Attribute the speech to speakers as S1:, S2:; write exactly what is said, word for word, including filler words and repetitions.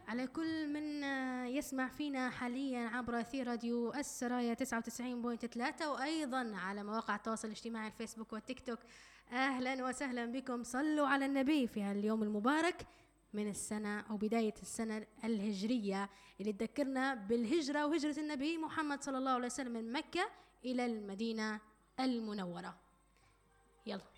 S1: على كل من يسمع فينا حاليا عبر أثير راديو السرايا تسعة وتسعين فاصلة ثلاثة، وأيضا على مواقع التواصل الاجتماعي الفيسبوك والتيك توك. أهلا وسهلا بكم، صلوا على النبي في هاليوم المبارك من السنة أو بداية السنة الهجرية اللي تذكرنا بالهجرة وهجرة النبي محمد صلى الله عليه وسلم من مكة إلى المدينة المنورة. يلا